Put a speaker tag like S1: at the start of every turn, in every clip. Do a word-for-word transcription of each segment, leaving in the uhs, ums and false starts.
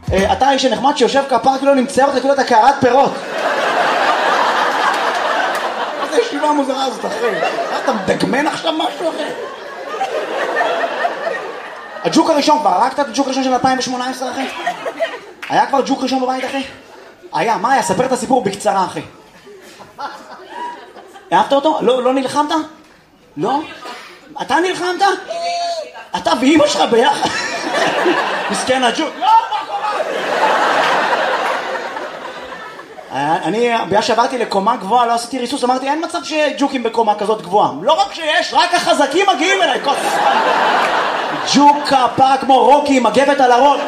S1: אתה האיש הנחמד שיושב כפר כאילו נמצא אותך כאילו אתה קערת פירות. איזה ישיבה מוזרה הזאת אחי. אתה מדגמן עכשיו משהו אחי? הג'וק הראשון כבר, הרגת את הג'וק הראשון של אלפיים שמונה עשרה אחי? היה כבר ג'וק ראשון בבית אחי? היה, מה היה? ספר את הסיפור בקצרה אחי. אהבת אותו? לא, לא נלחמת? לא? אתה נלחמת? אתה ואמא שלך ביחד? מסכן הג'וק. לא, מה קורה? אני, בגלל שעברתי לקומה גבוהה, לא עשיתי ריסוס, אמרתי, אין מצב שג'וקים בקומה כזאת גבוהה. לא רק שיש, רק החזקים מגיעים אליי. ג'וק כפרה כמו רוקי, מגבת על הראש.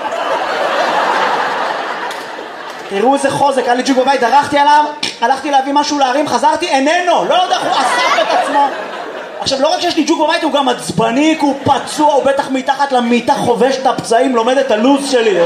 S1: תראו איזה חוזק, היה לי ג'וק בבית, דרכתי עליו, הלכתי להביא משהו להרים, חזרתי, איננו, לא יודע, הוא אסף את עצמו. עכשיו, לא רק שיש לי ג'וק בבית, הוא גם עצבני, הוא פצוע, הוא בטח מתחת למיטה חובש את הפצעים, לומד את הלוז שלי.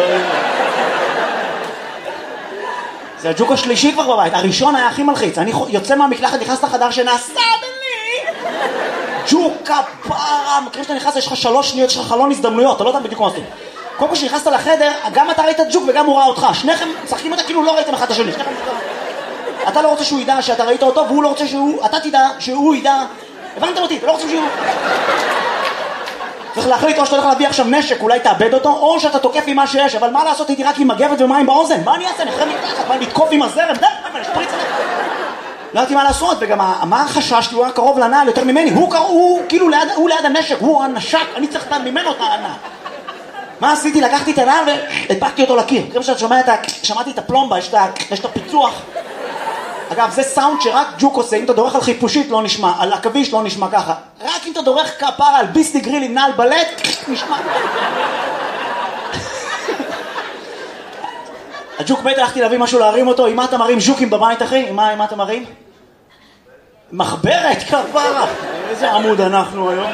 S1: זה הג'וק השלישי כבר בבית, הראשון היה הכי מלחיץ, אני יוצא מהמקלחת, נכנס לחדר שנעשה בלי ג'וק כפרה, מכירים שאתה נכנס, יש לך שלוש שניות, יש לך חלון הזדמנויות, אתה לא יודע בדיוק מה עושים. קודם כל שנכנסת לחדר, גם אתה ראית ג'וק וגם הוא ראה אותך, שניכם צחקים אותה כאילו לא ראיתם אחד את השני, שניכם... אתה לא רוצה שהוא ידע שאתה ראית אותו, והוא לא רוצה שהוא... אתה תדע שהוא ידע... הבנתם אותי, אתה לא רוצה שהוא... צריך להחליט או שאתה הולך להביא עכשיו נשק, אולי תאבד אותו, או שאתה תוקף עם מה שיש, אבל מה לעשות איתי רק עם מגבת ומים באוזן? מה אני אעשה? נחרם מתחת, מה לתקוף עם הזרם? דה, אני שפריץ עליך. לא יודעתי מה לעשות, וגם מה החשש, הוא היה קרוב לנעל יותר ממני, הוא, הוא כאילו ליד, הוא ליד הנשק, הוא הנשק, אני צריך לתן ממנו את הנעל. מה עשיתי? לקחתי את הנעל והדבקתי אותו לקיר. כמו שאת שומעת, שמעתי את הפלומבה, יש את הפיצוח. אגב, זה סאונד שרק ג'וק עושה, אם אתה דורך על חיפושית לא נשמע, על עכביש לא נשמע ככה. רק אם אתה דורך כפרה על ביסלי גריל עם נעל בלט, נשמע. הג'וק בית, הלכתי להביא משהו להרים אותו, עם מה אתה מרים ז'וקים בבית אחי? עם מה, עם מה אתה מרים? מחברת כפרה. איזה עמוד אנחנו היום.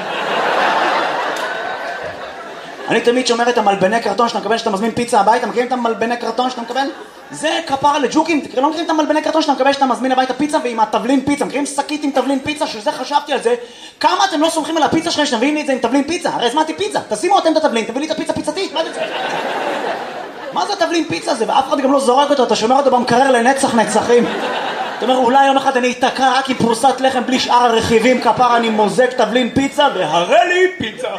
S1: אני תמיד שומר את המלבני קרטון שאתה מקבל שאתה מזמין פיצה הביתה, מכירים את המלבני קרטון שאתה מקבל? זה כפרה לג'וקים, תקרא, לא מכירים את המלבני קרטון שאתה מקבל שאתה מזמין הביתה פיצה ועם התבלין פיצה, מכירים שקית עם תבלין פיצה, שזה חשבתי על זה, כמה אתם לא סומכים על הפיצה שלכם שתביאי לי את זה עם תבלין פיצה? הרי הזמנתי פיצה, תשימו אתם את התבלין, תביאי לי את הפיצה פיצתית, מה זה זה? מה זה התבלין פיצה הזה? ואף אחד גם לא זורק אותו, אתה שומר אותו במקרר לנצח נצחים. אתה אומר, אולי יום אחד אני אתקע רק עם פרוסת לחם בלי שאר הרכיבים, כפרה אני מוזג תבלין פיצה והראה לי פיצה.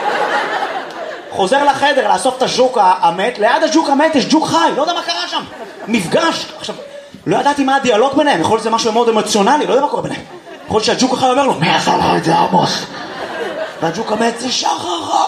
S1: חוזר לחדר לאסוף את הג'וק המת, ליד הג'וק המת יש ג'וק חי, לא יודע מה קרה שם. מפגש, עכשיו, לא ידעתי מה הדיאלוג ביניהם, יכול להיות זה משהו מאוד אמוציונלי, לא יודע מה קורה ביניהם. יכול להיות שהג'וק החי אומר לו, מי עשה לך את זה עמוס? והג'וק המת זה שחר.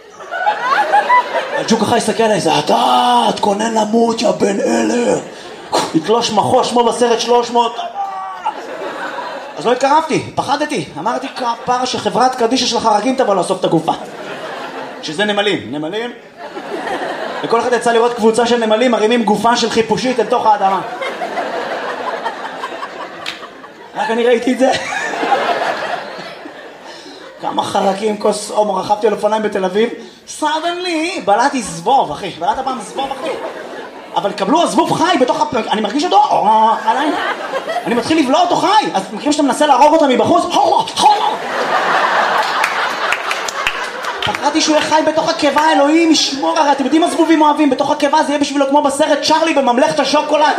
S1: הג'וק החי יסתכל עליי, זה אתה, תכונן למות יא בן אלה. יתלוש מחוש כמו בסרט שלוש מאות. אז לא התקרבתי, פחדתי, אמרתי כפרה שחברת קדישה של החרקים תבוא לאסוף את הגופה. שזה נמלים, נמלים. וכל אחד יצא לראות קבוצה של נמלים מרימים גופה של חיפושית אל תוך האדמה. רק אני ראיתי את זה. כמה חרקים, כוס הומו, רכבתי על אופניים בתל אביב. סדנלי, בלעתי זבוב, אחי. בלעת פעם זבוב, אחי. אבל קבלו הזבוב חי בתוך הפלג. אני מרגיש אותו, או, עליי. אני מתחיל לבלוע אותו חי. אז מכירים שאתה מנסה להרוג אותו מבחוץ? הולו, הולו. פחדתי שהוא יהיה חי בתוך הקיבה, אלוהים ישמור, הרי אתם יודעים מה זבובים אוהבים? בתוך הקיבה זה יהיה בשבילו כמו בסרט צ'רלי בממלכת השוקולד.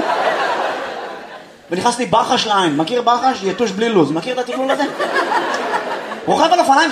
S1: ונכנס לי בחש לעין, מכיר בחש? יתוש בלי לוז, מכיר את התכלול הזה? רוכב על אופניים